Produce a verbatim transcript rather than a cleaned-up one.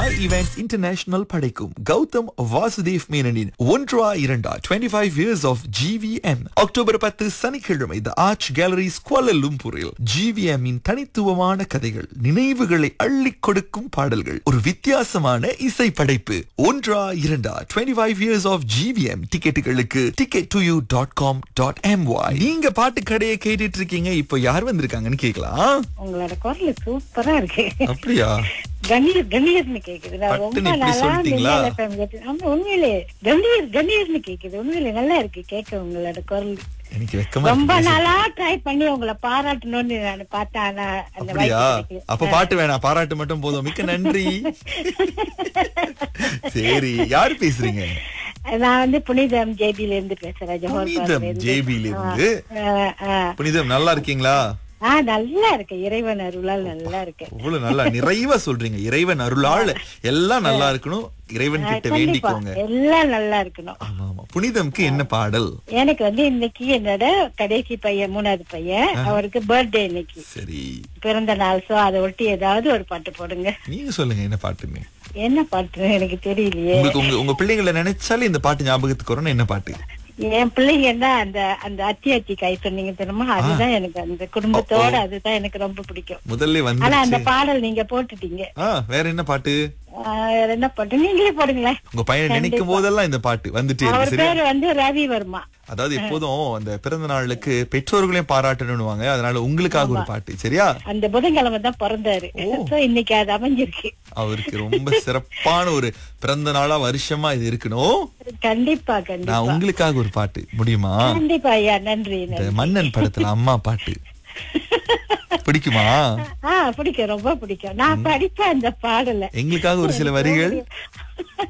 Sai events international படைக்கும் கௌதம் வாசுதேவ் மேனனின் ஒன்றா இரண்டா twenty five years of GVM October பத்து சனிக்கிழமை தி ஆர்ச் கேலரிஸ் குவாலலும்பூரில் ஜிவிஎம் இன் தனித்துவமான கதைகள், நினைவுகளை அள்ளி கொடுக்கும் பாடல்கள், ஒரு வித்தியாசமான இசை படைப்பு. ஒன்றா இரண்டா twenty five years of GVM டிக்கெட்டுகளுக்கு ticket to you dot com dot MY. நீங்க பாட்டு கடையை கேட்டுட்டு இருக்கீங்க. இப்போ யார் வந்திருக்காங்கன்னு கேட்கலாம். உங்களோட குரல் சூப்பரா இருக்கு. அப்படியா? கணீர் கணீர்னு கேக்குது. நான் ரொம்ப பட்டுன்னு இப்படி நாளா சொல்லிட்டீங்களா? மின்னல் எஃப்எம் கேட்டு- ஆமா, உண்மையிலே கணீர் கணீர்னு கேக்குது. உண்மையிலே நல்லா இருக்கு கேட்க உங்களோட குரல். எனக்கு வெக்கமா ரொம்ப இருக்கு. நாளா ட்ரை பண்ணி உங்களை பாராட்டணும்னு நான் பார்த்தேன். ஆனா அந்த அப்படியா? வாய்ப்பு கிடைக்கல. அப்ப பாட்டு வேணாம், பாராட்டு மட்டும் போதும். மிக்க நன்றி. சரி, யாரு பேசுறீங்க? நான் வந்து புனிதம் ஜேபில இருந்து பேசுறேன். ஜோஹர் புனிதம் பார்க்ல இருந்து. ஜேபில இருந்து. ஆ, ஆ. புனிதம் நல்லா இருக்கீங்களா? ஆ, நல்லா இருக்கு. இறைவன் அருளால் நல்லா இருக்கு. இவ்வளவு நல்லா நிறைவா சொல்றீங்க. இறைவன் அருளால் எல்லாம் நல்லா இருக்கணும். இறைவன் கிட்ட கண்டிப்பா வேண்டிக்கோங்க. எல்லாம் நல்லா இருக்கணும். ஆமா ஆமா. புனிதம்க்கு என்ன பாடல்? எனக்கு வந்து இன்னைக்கு என்னோட கடைசி பையன், மூணாவது பையன், அவருக்கு பர்த்டே இன்னைக்கு, சரி, பிறந்த நாள். சோ அதை ஒட்டி ஏதாவது ஒரு பாட்டு போடுங்க. நீங்க சொல்லுங்க என்ன பாட்டுன்னு. என்ன பாட்டு எனக்கு தெரியலையே. உங்களுக்கு உங்க உங்க பிள்ளைங்களை நினைச்சாலே இந்த பாட்டு ஞாபகத்துக்கு வரணும். என்ன பாட்டு? என் பிள்ளைங்கன்னா அந்த அந்த அத்தி அத்தி கை சொன்னீங்க தெரியுமா, அதுதான் எனக்கு அந்த குடும்பத்தோட அதுதான் எனக்கு ரொம்ப பிடிக்கும். முதல்ல ஆனா அந்த வந்து பாடல் நீங்க போட்டுட்டீங்க. வேற என்ன பாட்டு? ஆஹ் வேற என்ன பாட்டு நீங்களே போடுங்களேன். உங்க பையனை நினைக்கும் போதெல்லாம் இந்த பாட்டு வந்துட்டே அவர் இருக்கு. சரியா? பேரு வந்து ரவி வர்மா. அதாவது எப்போதும் அந்த பிறந்த நாளுக்கு பெற்றோர்களையும் பாராட்டணும்னுவாங்க. அதனால உங்களுக்காக ஒரு பாட்டு. சரியா? அந்த புதன்கிழமை தான் பிறந்தாரு. So இன்னைக்கு அது அமைஞ்சிருக்கு. அவருக்கு ரொம்ப சிறப்பான ஒரு பிறந்த நாளா வருஷமா இது இருக்கணும். கண்டிப்பா நான் கண்டிப்பா உங்களுக்காக ஒரு பாட்டு முடியுமா? கண்டிப்பா ஐயா, நன்றி இந்த நன்றி. மன்னன் படத்துல அம்மா பாட்டு பிடிக்குமா? ஆ, பிடிக்கும், ரொம்ப பிடிக்கும். நான் படிப்பேன் அந்த பாடல. எங்களுக்காக ஒரு சில வரிகள்.